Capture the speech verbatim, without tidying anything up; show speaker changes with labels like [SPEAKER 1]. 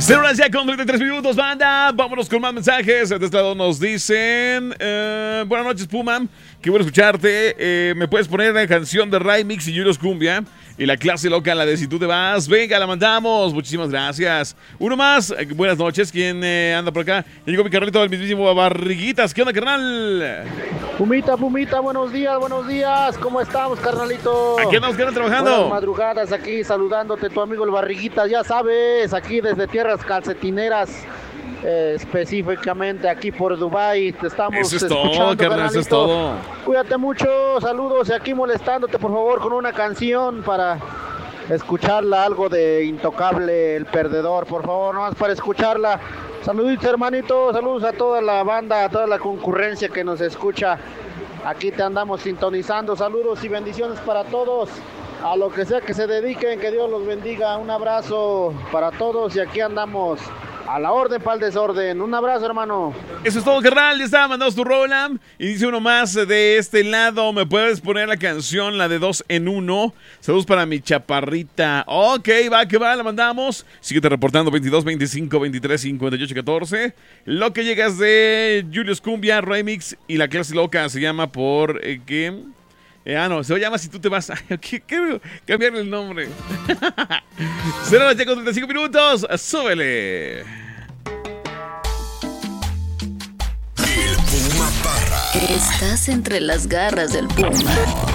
[SPEAKER 1] Cero horas ya con treinta y tres minutos, banda. Vámonos con más mensajes. De este lado nos dicen: eh, buenas noches, Puma. Qué bueno escucharte. Eh, ¿Me puedes poner la canción de Ray Mix y Julius Cumbia? Y la clase loca, la de Si Tú Te Vas. Venga, la mandamos. Muchísimas gracias. Uno más. Eh, buenas noches. ¿Quién eh, anda por acá? Ya llegó mi carnalito del mismísimo Barriguitas. ¿Qué onda, carnal?
[SPEAKER 2] Pumita, Pumita, buenos días, buenos días. ¿Cómo estamos, carnalito?
[SPEAKER 1] Aquí andamos, ¿qué andan trabajando?
[SPEAKER 2] Buenas madrugadas aquí saludándote, tu amigo el Barriguitas. Ya sabes, aquí desde tierras calcetineras. Eh, específicamente aquí por Dubái te estamos
[SPEAKER 1] eso es
[SPEAKER 2] escuchando,
[SPEAKER 1] todo, carnal, eso es todo.
[SPEAKER 2] Cuídate mucho, saludos y aquí molestándote por favor con una canción para escucharla, algo de Intocable, El Perdedor, por favor, nomás para escucharla. Saluditos, hermanito, saludos a toda la banda, a toda la concurrencia que nos escucha. Aquí te andamos sintonizando, saludos y bendiciones para todos. A lo que sea que se dediquen, que Dios los bendiga. Un abrazo para todos y aquí andamos a la orden para el desorden. Un abrazo, hermano.
[SPEAKER 1] Eso es todo, carnal. Ya estaba mandando tu rola. Y dice uno más de este lado: ¿me puedes poner la canción, la de dos en uno? Saludos para mi chaparrita. Ok, va, que va, la mandamos. Síguete reportando veintidós, veinticinco, veintitrés, cincuenta y ocho, catorce. Lo que llegas de Julius Cumbia, Remix y la clase loca se llama por... Eh, ¿qué? Eh, ah, no, se llama Si Tú Te Vas. ¿Qué, qué? Cambiarle el nombre. Será las ya con treinta y cinco minutos. Súbele.
[SPEAKER 3] El Puma Parra.
[SPEAKER 4] Estás entre las garras del Puma.